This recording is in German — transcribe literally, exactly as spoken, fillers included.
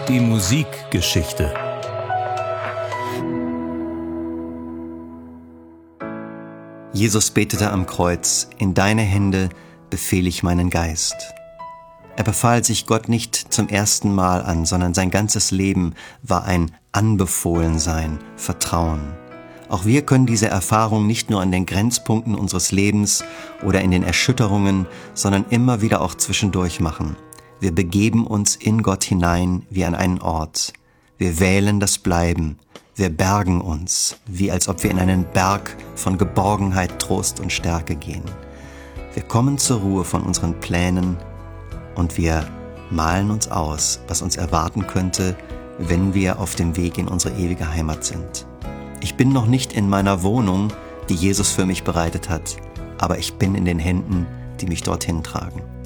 Die Musikgeschichte. Jesus betete am Kreuz: In deine Hände befehle ich meinen Geist. Er befahl sich Gott nicht zum ersten Mal an, sondern sein ganzes Leben war ein Anbefohlensein, Vertrauen. Auch wir können diese Erfahrung nicht nur an den Grenzpunkten unseres Lebens oder in den Erschütterungen, sondern immer wieder auch zwischendurch machen. Wir begeben uns in Gott hinein wie an einen Ort. Wir wählen das Bleiben. Wir bergen uns, wie als ob wir in einen Berg von Geborgenheit, Trost und Stärke gehen. Wir kommen zur Ruhe von unseren Plänen und wir malen uns aus, was uns erwarten könnte, wenn wir auf dem Weg in unsere ewige Heimat sind. Ich bin noch nicht in meiner Wohnung, die Jesus für mich bereitet hat, aber ich bin in den Händen, die mich dorthin tragen.